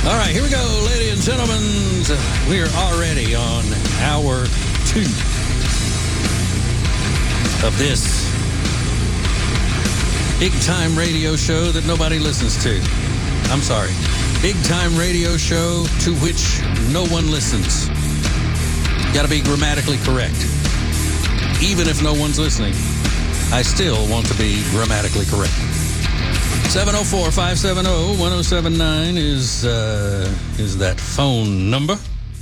All right, here we go, ladies and gentlemen. We are already on hour 2 of this big-time radio show that nobody listens to. I'm sorry. Big-time radio show to which no one listens. Got to be grammatically correct. Even if no one's listening, I still want to be grammatically correct. 704-570-1079 is that phone number.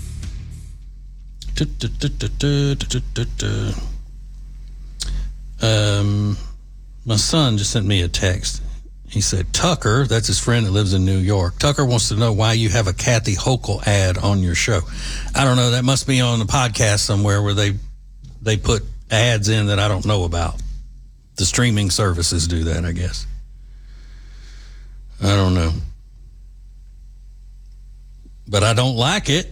My son just sent me a text. He said, Tucker, that's his friend that lives in New York. Tucker wants to know why you have a Kathy Hochul ad on your show. I don't know. That must be on the podcast somewhere where they put ads in that I don't know about. The streaming services do that, I guess. I don't know. But I don't like it.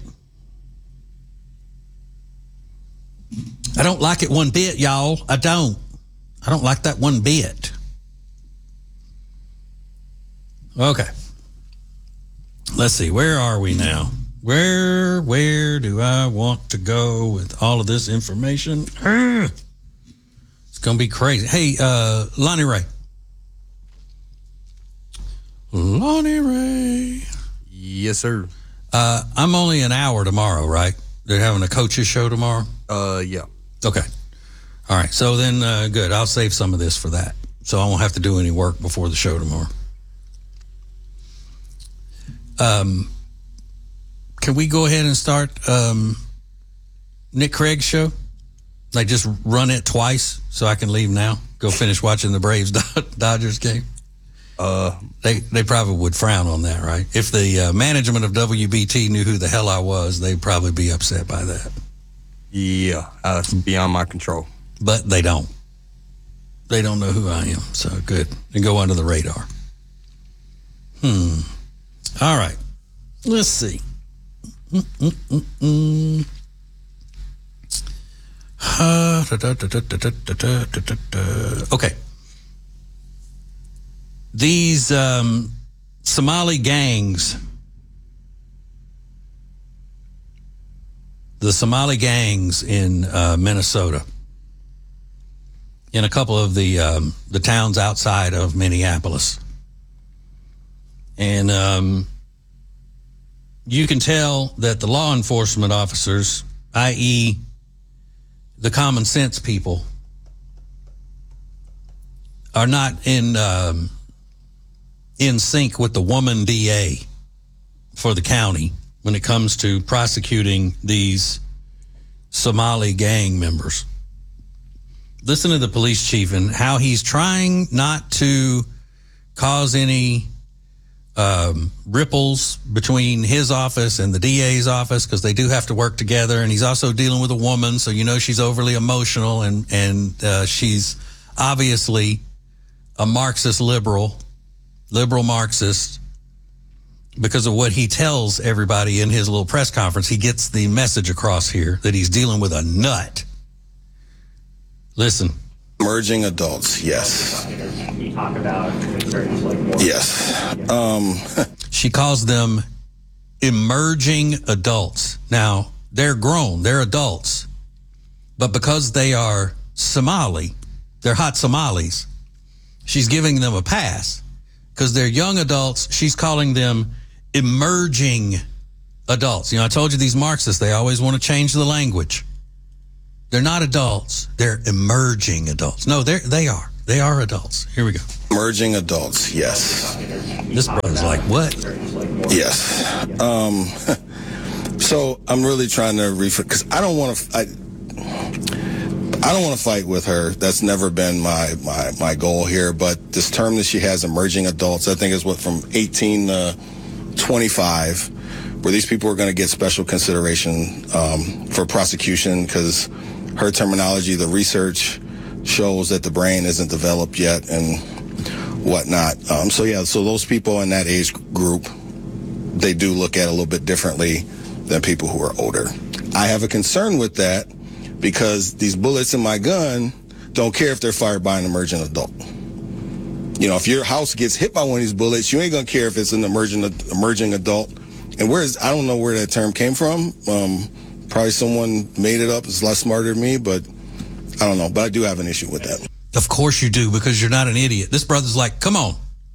I don't like it one bit, y'all. I don't like that one bit. Okay. Let's see. Where are we now? Where do I want to go with all of this information? It's going to be crazy. Hey, Lonnie Ray. Lonnie Ray. Yes, sir. I'm only an hour tomorrow, right? They're having a coaches show tomorrow? Yeah. Okay. All right. So then, good. I'll save some of this for that. So I won't have to do any work before the show tomorrow. Can we go ahead and start Nick Craig's show? Like just run it twice so I can leave now? Go finish watching the Braves Dodgers game? They probably would frown on that, right? If the management of WBT knew who the hell I was, they'd probably be upset by that. Yeah, it's beyond my control. But they don't. They don't know who I am, so good. And go under the radar. All right. Let's see. Okay. These Somali gangs, the Somali gangs in Minnesota, in a couple of the towns outside of Minneapolis, and you can tell that the law enforcement officers, i.e., the common sense people, are not in sync with the woman DA for the county when it comes to prosecuting these Somali gang members. Listen to the police chief and how he's trying not to cause any ripples between his office and the DA's office, because they do have to work together. And he's also dealing with a woman, so you know she's overly emotional, and she's obviously a Marxist liberal Marxist, because of what he tells everybody in his little press conference. He gets the message across here that he's dealing with a nut. Listen. Emerging adults, yes. You talk about yes. She calls them emerging adults. Now, they're grown, they're adults, but because they are Somali, they're hot Somalis, she's giving them a pass. Because they're young adults, she's calling them emerging adults. You know, I told you these Marxists, they always want to change the language. They're not adults. They're emerging adults. No, they are adults. Here we go. Emerging adults, yes. This brother's like, what? Yes. So I'm really trying to because I don't want to fight with her. That's never been my goal here. But this term that she has, emerging adults, I think is what, from 18 to 25, where these people are going to get special consideration for prosecution, because her terminology, the research shows that the brain isn't developed yet and whatnot. So those people in that age group, they do look at it a little bit differently than people who are older. I have a concern with that, because these bullets in my gun don't care if they're fired by an emerging adult. You know, if your house gets hit by one of these bullets, you ain't going to care if it's an emerging adult And I don't know where that term came from. Probably someone made it up. It's a lot smarter than me, but I don't know. But I do have an issue with that. Of course you do, because you're not an idiot. This brother's like, come on.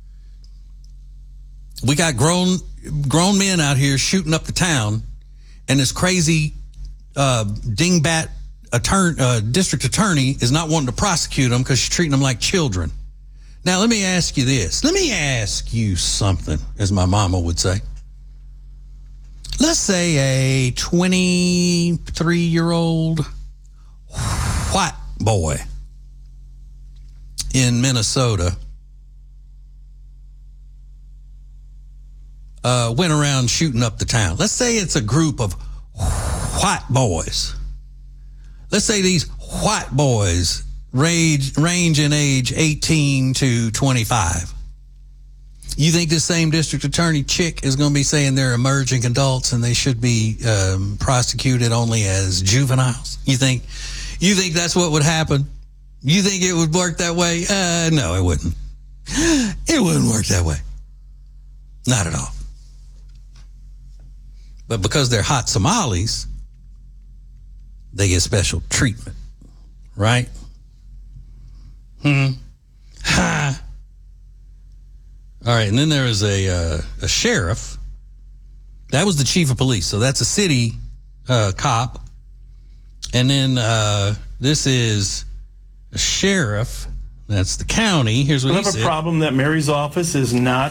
We got grown men out here shooting up the town, and this crazy dingbat district attorney is not wanting to prosecute them because she's treating them like children. Now, let me ask you this. Let me ask you something, as my mama would say. Let's say a 23-year-old white boy in Minnesota went around shooting up the town. Let's say it's a group of white boys. Let's say these white boys range in age 18 to 25. You think the same district attorney chick is going to be saying they're emerging adults and they should be prosecuted only as juveniles? You think that's what would happen? You think it would work that way? No, it wouldn't. It wouldn't work that way. Not at all. But because they're hot Somalis, they get special treatment, right? Ha. All right, and then there is a sheriff. That was the chief of police, so that's a city cop. And then this is a sheriff. That's the county. Here's what he said. We have a problem that Mary's office is not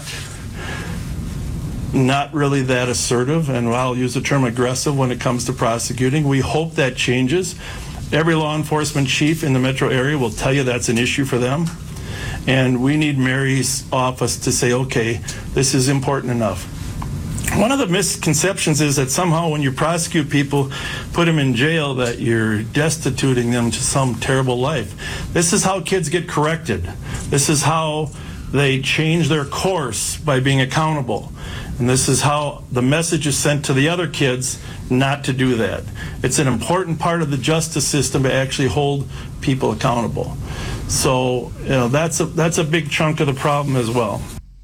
really that assertive, and I'll use the term aggressive when it comes to prosecuting. We hope that changes. Every law enforcement chief in the metro area will tell you that's an issue for them. And we need Mary's office to say, okay, this is important enough. One of the misconceptions is that somehow when you prosecute people, put them in jail, that you're destituting them to some terrible life. This is how kids get corrected. This is how they change their course, by being accountable. And this is how the message is sent to the other kids not to do that. It's an important part of the justice system to actually hold people accountable. So, that's a big chunk of the problem as well.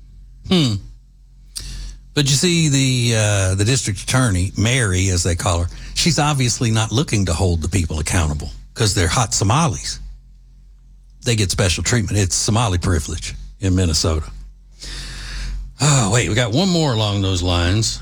But you see, the district attorney, Mary, as they call her, she's obviously not looking to hold the people accountable because they're hot Somalis. They get special treatment. It's Somali privilege in Minnesota. Oh, wait, we got one more along those lines.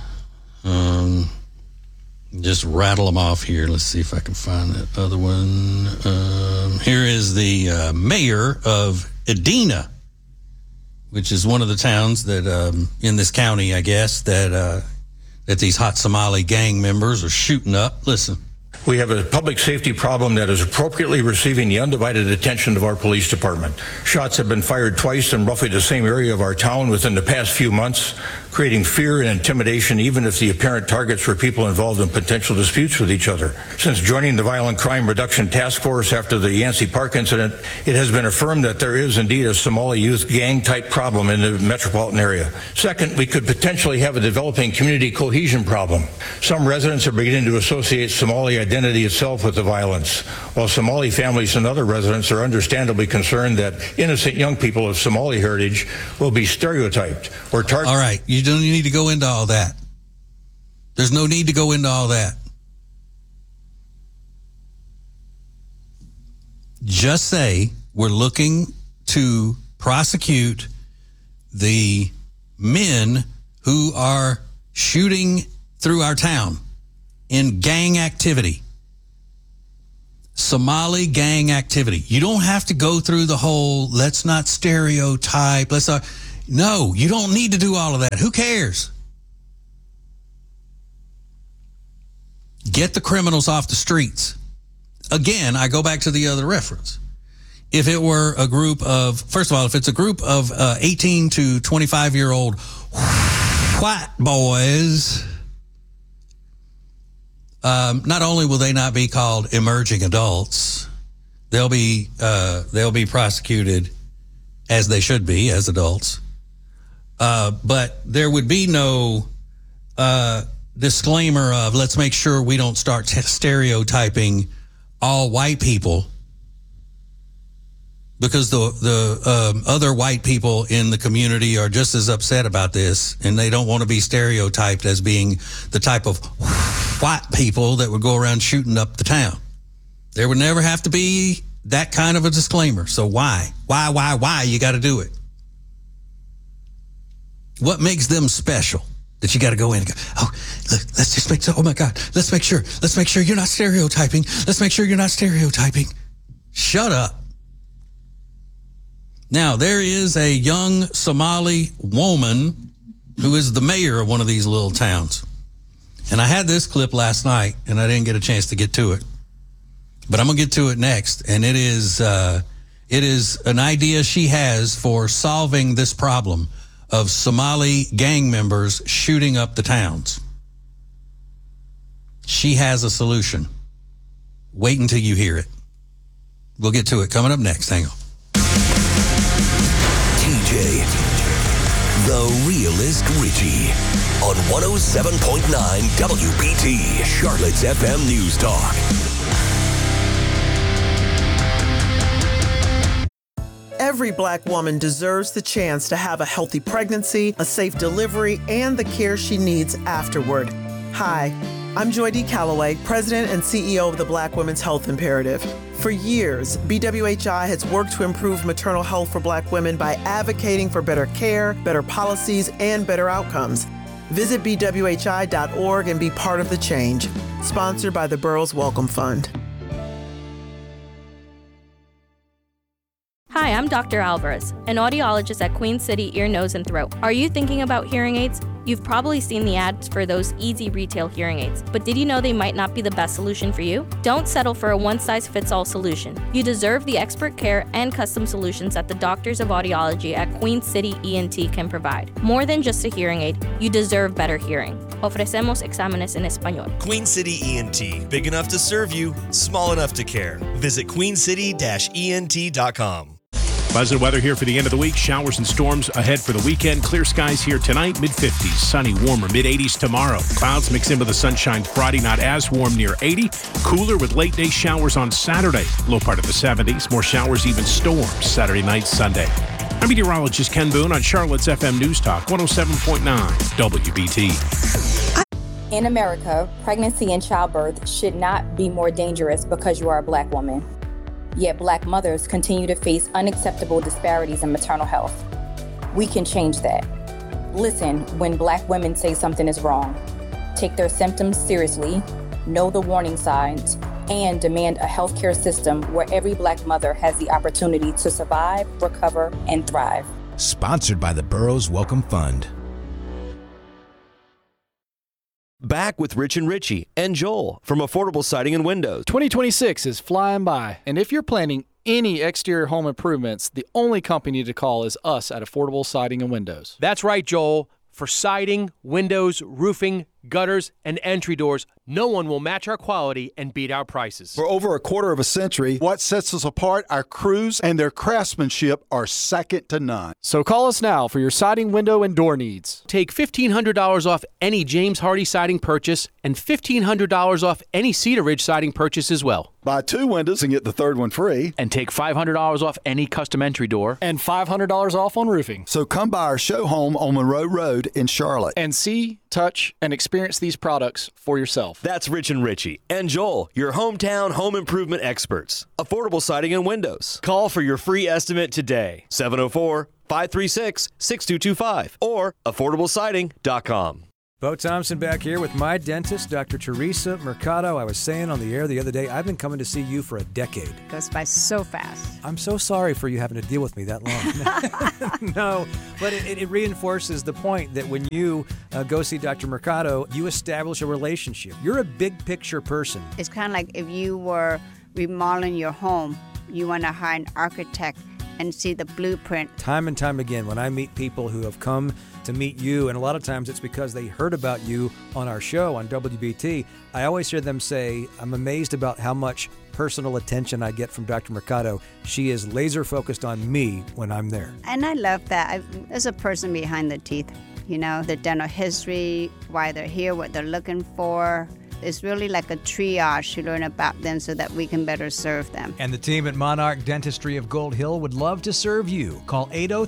Just rattle them off here. Let's see if I can find that other one. Here is the mayor of Edina, which is one of the towns that in this county, I guess, that these hot Somali gang members are shooting up. Listen. We have a public safety problem that is appropriately receiving the undivided attention of our police department. Shots have been fired twice in roughly the same area of our town within the past few months, creating fear and intimidation, even if the apparent targets were people involved in potential disputes with each other. Since joining the Violent Crime Reduction Task Force after the Yancey Park incident, it has been affirmed that there is indeed a Somali youth gang-type problem in the metropolitan area. Second, we could potentially have a developing community cohesion problem. Some residents are beginning to associate Somali identity itself with the violence, while Somali families and other residents are understandably concerned that innocent young people of Somali heritage will be stereotyped or targeted. All right, you don't need to go into all that. There's no need to go into all that. Just say we're looking to prosecute the men who are shooting through our town in gang activity. Somali gang activity. You don't have to go through the whole, let's not stereotype, no, you don't need to do all of that. Who cares? Get the criminals off the streets. Again, I go back to the other reference. If it were a group of, first of all, if it's a group of 18 to 25-year-old white boys, not only will they not be called emerging adults, they'll be prosecuted as they should be, as adults. But there would be no disclaimer of, let's make sure we don't start stereotyping all white people because the other white people in the community are just as upset about this, and they don't want to be stereotyped as being the type of white people that would go around shooting up the town. There would never have to be that kind of a disclaimer. So why you got to do it? What makes them special that you got to go in and go, oh, look, let's just make sure, oh my God, let's make sure you're not stereotyping. Let's make sure you're not stereotyping. Shut up. Now, there is a young Somali woman who is the mayor of one of these little towns. And I had this clip last night, and I didn't get a chance to get to it. But I'm going to get to it next. And it is an idea she has for solving this problem of Somali gang members shooting up the towns. She has a solution. Wait until you hear it. We'll get to it coming up next. Hang on. TJ, the realist Richie, on 107.9 WBT, Charlotte's FM News Talk. Every Black woman deserves the chance to have a healthy pregnancy, a safe delivery, and the care she needs afterward. Hi, I'm Joy D. Calloway, President and CEO of the Black Women's Health Imperative. For years, BWHI has worked to improve maternal health for Black women by advocating for better care, better policies, and better outcomes. Visit bwhi.org and be part of the change. Sponsored by the Burroughs Welcome Fund. Hi, I'm Dr. Alvarez, an audiologist at Queen City Ear, Nose, and Throat. Are you thinking about hearing aids? You've probably seen the ads for those easy retail hearing aids, but did you know they might not be the best solution for you? Don't settle for a one-size-fits-all solution. You deserve the expert care and custom solutions that the doctors of audiology at Queen City ENT can provide. More than just a hearing aid, you deserve better hearing. Ofrecemos exámenes en español. Queen City ENT, big enough to serve you, small enough to care. Visit queencity-ent.com. Pleasant weather here for the end of the week. Showers and storms ahead for the weekend. Clear skies here tonight, mid-50s. Sunny, warmer, mid-80s tomorrow. Clouds mix in with the sunshine Friday, not as warm, near 80. Cooler with late-day showers on Saturday. Low part of the 70s. More showers, even storms Saturday night, Sunday. I'm meteorologist Ken Boone on Charlotte's FM News Talk, 107.9 WBT. In America, pregnancy and childbirth should not be more dangerous because you are a Black woman. Yet Black mothers continue to face unacceptable disparities in maternal health. We can change that. Listen when Black women say something is wrong. Take their symptoms seriously, know the warning signs, and demand a healthcare system where every Black mother has the opportunity to survive, recover, and thrive. Sponsored by the Burroughs Welcome Fund. Back with Rich and Richie and Joel from Affordable Siding and Windows. 2026 is flying by, and if you're planning any exterior home improvements, the only company to call is us at Affordable Siding and Windows. That's right, Joel. For siding, windows, roofing, gutters, and entry doors, no one will match our quality and beat our prices. For over a quarter of a century, what sets us apart, our crews and their craftsmanship are second to none. So call us now for your siding, window, and door needs. Take $1,500 off any James Hardy siding purchase and $1,500 off any Cedar Ridge siding purchase as well. Buy 2 windows and get the third one free. And take $500 off any custom entry door. And $500 off on roofing. So come by our show home on Monroe Road in Charlotte. And see, touch, and experience these products for yourself. That's Rich and Richie and Joel, your hometown home improvement experts. Affordable Siding and Windows. Call for your free estimate today. 704-536-6225 or affordablesiding.com. Bo Thompson back here with my dentist, Dr. Teresa Mercado. I was saying on the air the other day, I've been coming to see you for a decade. Goes by so fast. I'm so sorry for you having to deal with me that long. No, but it reinforces the point that when you go see Dr. Mercado, you establish a relationship. You're a big picture person. It's kind of like if you were remodeling your home, you want to hire an architect and see the blueprint. Time and time again, when I meet people who have come to meet you, and a lot of times it's because they heard about you on our show on WBT, I always hear them say, I'm amazed about how much personal attention I get from Dr. Mercado. She is laser focused on me when I'm there. And I love that. There's a person behind the teeth, you know, the dental history, why they're here, what they're looking for. It's really like a triage to learn about them so that we can better serve them. And the team at Monarch Dentistry of Gold Hill would love to serve you. Call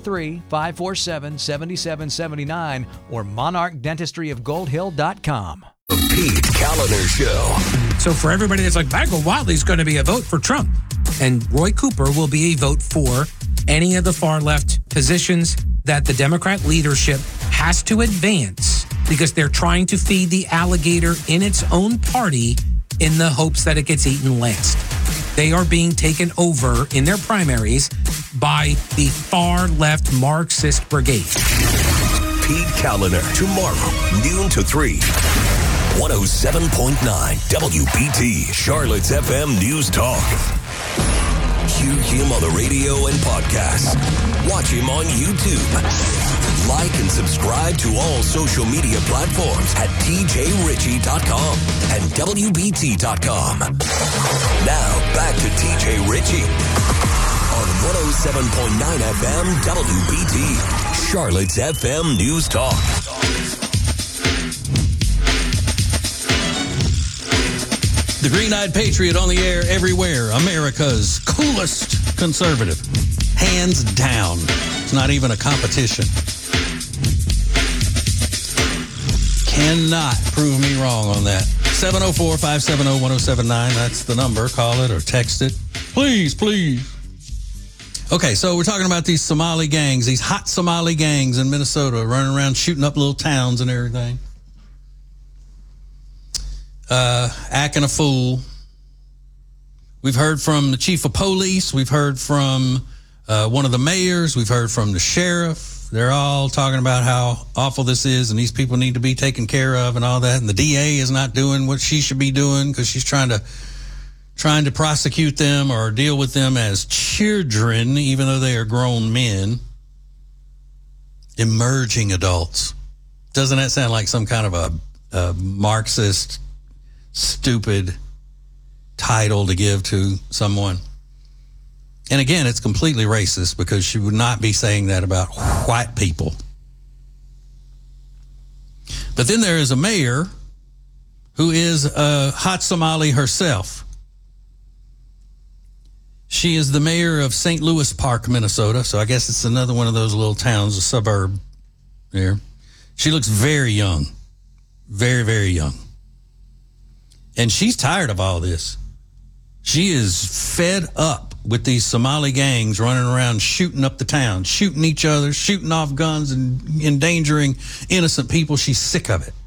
803-547-7779 or monarchdentistryofgoldhill.com. The Pete Kaliner Show. So for everybody that's like, Michael Whatley's going to be a vote for Trump, and Roy Cooper will be a vote for any of the far left positions that the Democrat leadership has to advance because they're trying to feed the alligator in its own party in the hopes that it gets eaten last. They are being taken over in their primaries by the far left Marxist brigade. Pete Kaliner, tomorrow, noon to 3. 107.9 WBT, Charlotte's FM News Talk. Hear him on the radio and podcast. Watch him on YouTube. Like and subscribe to all social media platforms at tjritchie.com and WBT.com. Now, back to TJ Ritchie on 107.9 FM WBT, Charlotte's FM News Talk. The Green-Eyed Patriot on the air everywhere. America's coolest conservative. Hands down. It's not even a competition. Cannot prove me wrong on that. 704-570-1079. That's the number. Call it or text it. Please, please. Okay, so we're talking about these Somali gangs, these hot Somali gangs in Minnesota running around shooting up little towns and everything. Acting a fool. We've heard from the chief of police. We've heard from one of the mayors. We've heard from the sheriff. They're all talking about how awful this is and these people need to be taken care of and all that. And the DA is not doing what she should be doing because she's trying to prosecute them or deal with them as children, even though they are grown men. Emerging adults. Doesn't that sound like some kind of a Marxist stupid title to give to someone? And again, it's completely racist because she would not be saying that about white people. But then there is a mayor who is a hot Somali herself. She is the mayor of St. Louis Park, Minnesota. So I guess it's another one of those little towns, a suburb there. She looks very young, very, very young. And she's tired of all this. She is fed up with these Somali gangs running around shooting up the town, shooting each other, shooting off guns and endangering innocent people. She's sick of it.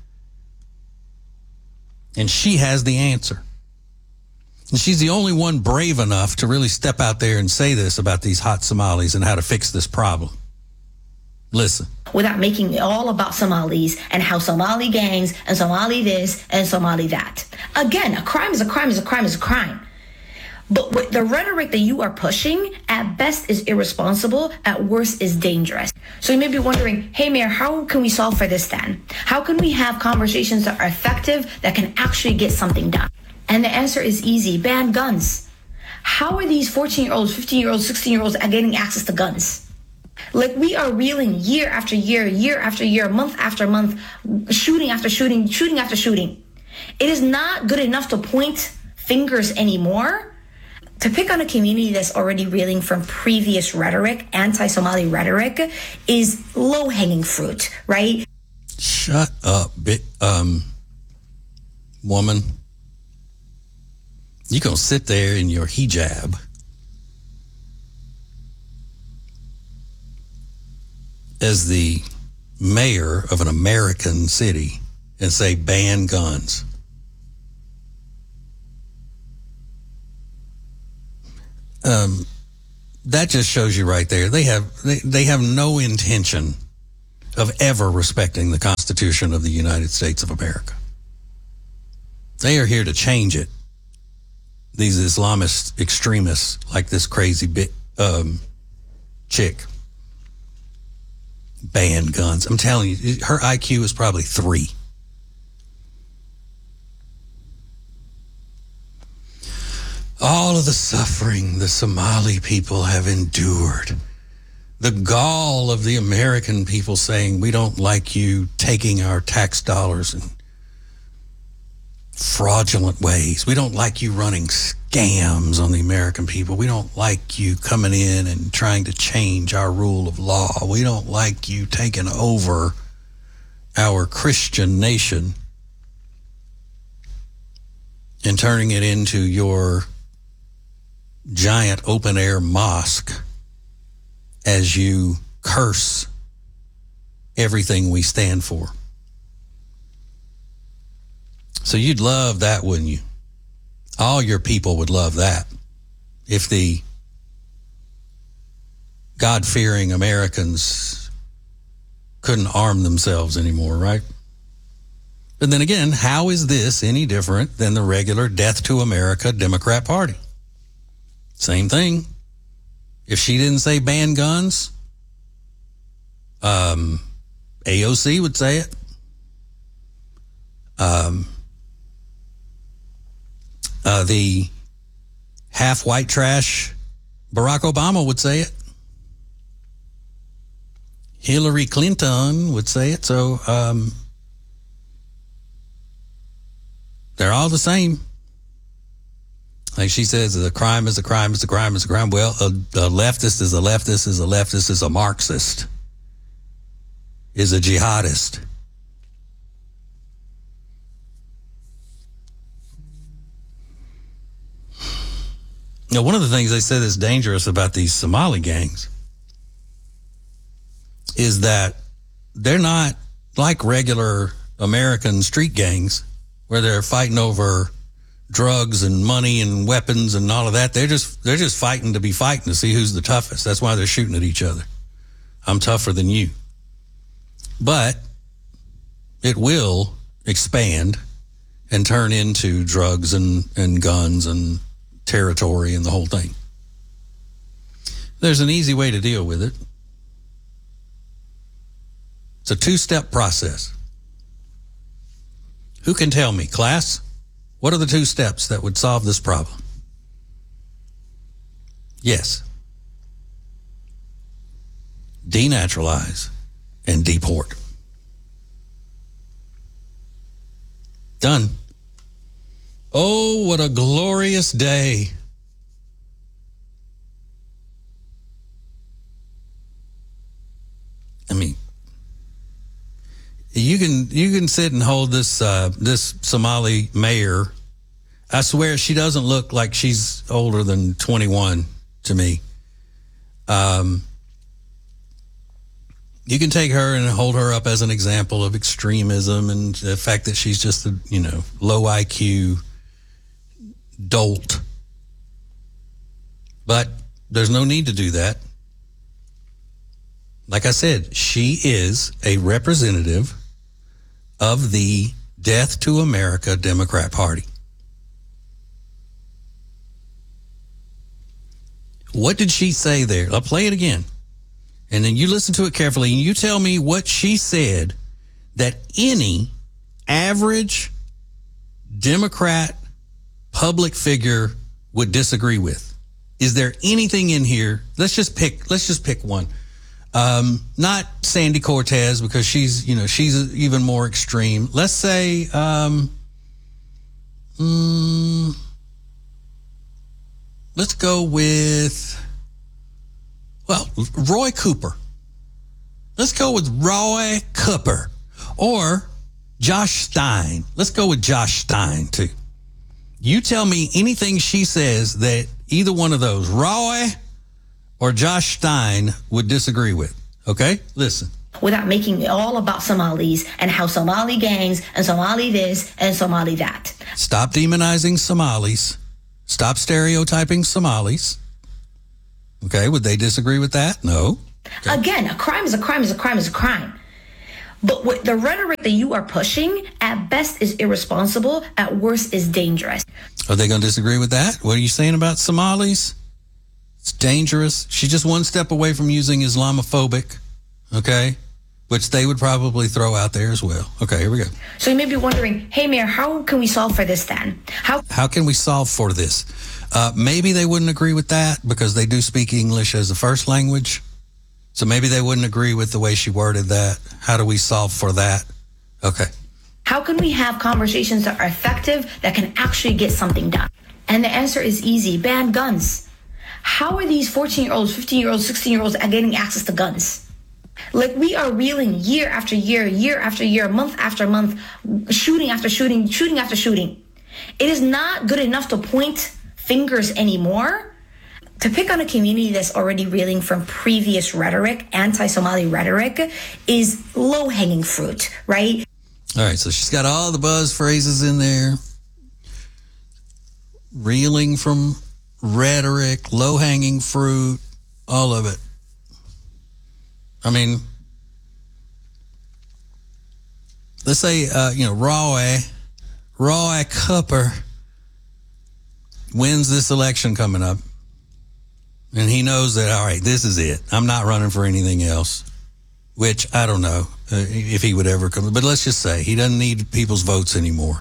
And she has the answer. And she's the only one brave enough to really step out there and say this about these hot Somalis and how to fix this problem. Listen. Without making it all about Somalis and how Somali gangs and Somali this and Somali that. Again, a crime is a crime is a crime is a crime. But with the rhetoric that you are pushing, at best is irresponsible, at worst is dangerous. So you may be wondering, hey, Mayor, how can we solve for this then? How can we have conversations that are effective, that can actually get something done? And the answer is easy, ban guns. How are these 14-year-olds, 15-year-olds, 16-year-olds getting access to guns? Like, we are reeling year after year, year after year, month after month, shooting after shooting, shooting after shooting. It is not good enough to point fingers anymore. To pick on a community that's already reeling from previous rhetoric, anti-Somali rhetoric, is low-hanging fruit, right? Shut up, woman. You gonna sit there in your hijab as the mayor of an American city and say ban guns. That just shows you right there. They have no intention of ever respecting the Constitution of the United States of America. They are here to change it. These Islamist extremists like this crazy chick. Ban guns. I'm telling you, her IQ is probably 3. All of the suffering the Somali people have endured. The gall of the American people saying, we don't like you taking our tax dollars and fraudulent ways. We don't like you running scams on the American people. We don't like you coming in and trying to change our rule of law. We don't like you taking over our Christian nation and turning it into your giant open-air mosque as you curse everything we stand for. So you'd love that, wouldn't you? All your people would love that if the God-fearing Americans couldn't arm themselves anymore, right? But then again, how is this any different than the regular Death to America Democrat Party? Same thing. If she didn't say ban guns, AOC would say it. The half white trash Barack Obama would say it. Hillary Clinton would say it. So they're all the same. Like she says, a crime is a crime is a crime is a crime. Well, a leftist is a leftist is a leftist is a Marxist, is a jihadist. Now, one of the things they said is dangerous about these Somali gangs is that they're not like regular American street gangs where they're fighting over drugs and money and weapons and all of that. They're just fighting to be fighting to see who's the toughest. That's why they're shooting at each other. I'm tougher than you. But it will expand and turn into drugs and guns and territory and the whole thing. There's an easy way to deal with it. It's a two-step process. Who can tell me, class? What are the two steps that would solve this problem? Yes. Denaturalize and deport. Done. Oh, what a glorious day. I mean, you can sit and hold this this Somali mayor. I swear she doesn't look like she's older than 21 to me. You can take her and hold her up as an example of extremism and the fact that she's just a, low IQ dolt. But there's no need to do that. Like I said, she is a representative of the Death to America Democrat Party. What did she say there? I'll play it again. And then you listen to it carefully and you tell me what she said that any average Democrat public figure would disagree with. Is there anything in here? Let's just pick one. Not Sandy Cortez, because she's even more extreme. Let's say let's go with Roy Cooper. Let's go with Roy Cooper or Josh Stein. Let's go with Josh Stein too. You tell me anything she says that either one of those, Roy or Josh Stein, would disagree with. Okay? Listen. Without making it all about Somalis and how Somali gangs and Somali this and Somali that. Stop demonizing Somalis. Stop stereotyping Somalis. Okay, would they disagree with that? No. Okay. Again, a crime is a crime is a crime is a crime. But with the rhetoric that you are pushing, at best is irresponsible, at worst is dangerous. Are they going to disagree with that? What are you saying about Somalis? It's dangerous. She's just one step away from using Islamophobic, okay? Which they would probably throw out there as well. Okay, here we go. So you may be wondering, hey, Mayor, how can we solve for this then? How can we solve for this? Maybe they wouldn't agree with that because they do speak English as a first language. So maybe they wouldn't agree with the way she worded that. How do we solve for that? Okay. How can we have conversations that are effective, that can actually get something done? And the answer is easy: ban guns. How are these 14-year-olds, 15-year-olds, 16-year-olds getting access to guns? Like, we are reeling year after year, year after year, month after month, shooting after shooting, shooting after shooting. It is not good enough to point fingers anymore. To pick on a community that's already reeling from previous rhetoric, anti-Somali rhetoric, is low-hanging fruit, right? All right, so she's got all the buzz phrases in there. Reeling from rhetoric, low-hanging fruit, all of it. I mean, let's say, Roy Cooper wins this election coming up. And he knows that, all right, this is it. I'm not running for anything else, which I don't know if he would ever come. But let's just say he doesn't need people's votes anymore.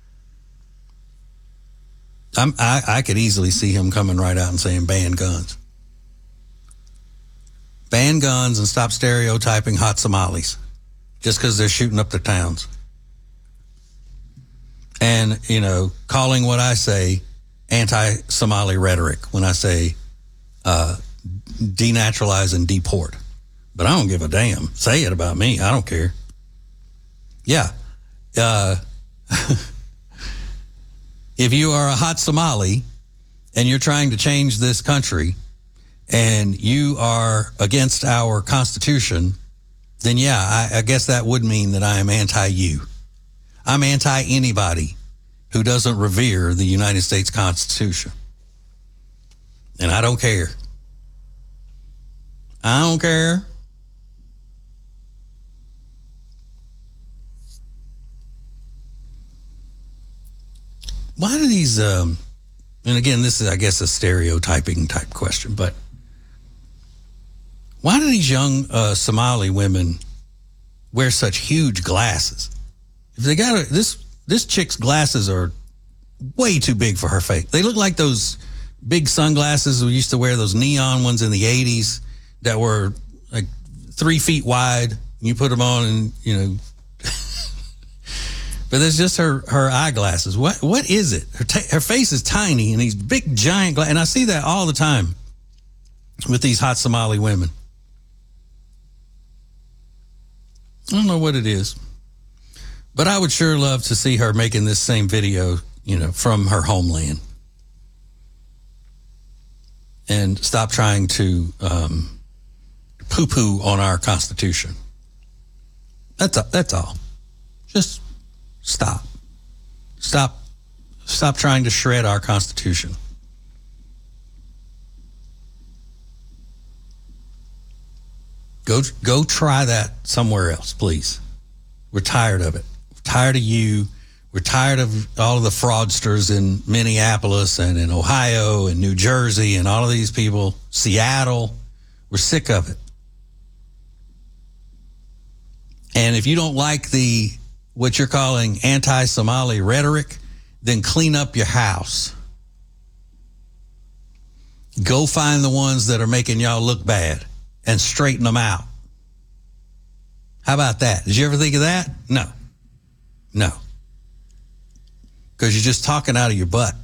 I could easily see him coming right out and saying ban guns. Ban guns and stop stereotyping hot Somalis just because they're shooting up their towns. And, calling what I say anti-Somali rhetoric when I say denaturalize and deport. But I don't give a damn. Say it about me. I don't care. Yeah. If you are a hot Somali and you're trying to change this country and you are against our Constitution, then yeah, I guess that would mean that I am anti-you. I'm anti-anybody who doesn't revere the United States Constitution. And I don't care. I don't care. Why do these, and again, this is, I guess, a stereotyping type question, but why do these young Somali women wear such huge glasses? If they got this chick's glasses are way too big for her face. They look like those big sunglasses we used to wear, those neon ones in the 80s that were like 3 feet wide. You put them on and, but it's just her eyeglasses. What is it? Her face is tiny and these big giant glasses. And I see that all the time with these hot Somali women. I don't know what it is. But I would sure love to see her making this same video, from her homeland. And stop trying to poo-poo on our Constitution. That's all. Just stop. Stop trying to shred our Constitution. Go try that somewhere else, please. We're tired of it. We're tired of you. We're tired of all of the fraudsters in Minneapolis and in Ohio and New Jersey and all of these people, Seattle. We're sick of it. And if you don't like what you're calling anti-Somali rhetoric, then clean up your house. Go find the ones that are making y'all look bad and straighten them out. How about that? Did you ever think of that? No. Because you're just talking out of your butt.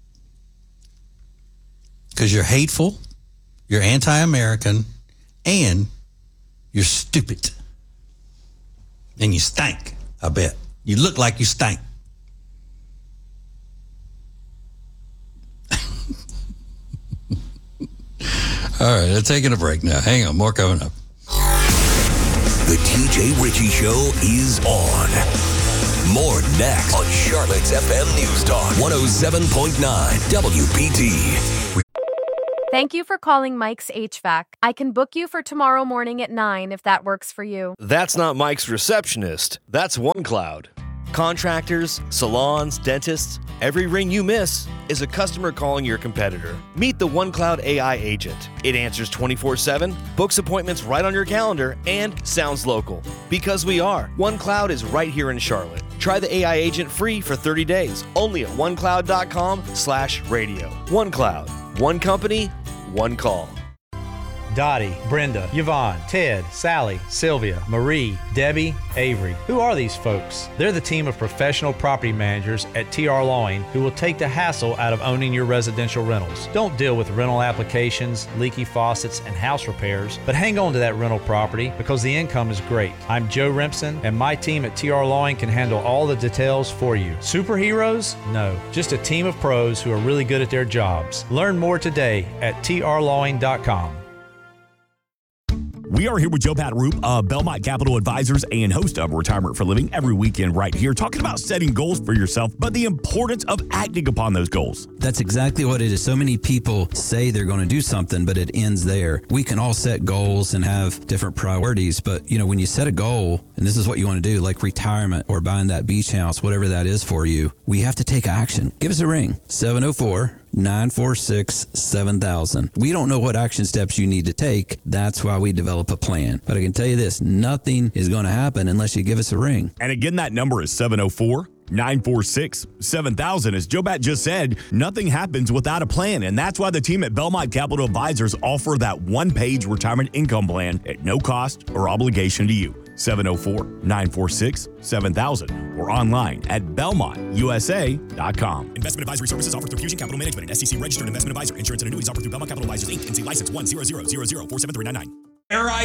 Because you're hateful, you're anti-American, and you're stupid. And you stink, I bet. You look like you stink. All right, I'm taking a break now. Hang on, more coming up. The TJ Ritchie Show is on. More next on Charlotte's FM News Talk 107.9 WPT. Thank you for calling Mike's HVAC. I can book you for tomorrow morning at 9 if that works for you. That's not Mike's receptionist. That's OneCloud. Contractors, salons, dentists, every ring you miss is a customer calling your competitor. Meet the OneCloud AI agent. It answers 24/7, books appointments right on your calendar, and sounds local. Because we are. OneCloud is right here in Charlotte. Try the AI agent free for 30 days, only at onecloud.com/radio. OneCloud. One company, one call. Dottie, Brenda, Yvonne, Ted, Sally, Sylvia, Marie, Debbie, Avery. Who are these folks? They're the team of professional property managers at TR Lawing who will take the hassle out of owning your residential rentals. Don't deal with rental applications, leaky faucets, and house repairs, but hang on to that rental property because the income is great. I'm Joe Rimpson, and my team at TR Lawing can handle all the details for you. Superheroes? No, just a team of pros who are really good at their jobs. Learn more today at trlawing.com. We are here with Joe Pataroop of Belmont Capital Advisors and host of Retirement for Living every weekend right here, talking about setting goals for yourself, but the importance of acting upon those goals. That's exactly what it is. So many people say they're going to do something, but it ends there. We can all set goals and have different priorities, but when you set a goal, and this is what you want to do, like retirement or buying that beach house, whatever that is for you, we have to take action. Give us a ring, 704-946-7000. We don't know what action steps you need to take. That's why we develop a plan. But I can tell you this, nothing is going to happen unless you give us a ring. And again, that number is 704-946-7000. As Joe Bat just said, nothing happens without a plan. And that's why the team at Belmont Capital Advisors offer that one-page retirement income plan at no cost or obligation to you. 704-946-7000 or online at belmontusa.com. Investment advisory services offered through Fusion Capital Management, an SEC registered investment advisor. Insurance and annuities offered through Belmont Capital Advisors, Inc. NC license 10000473999.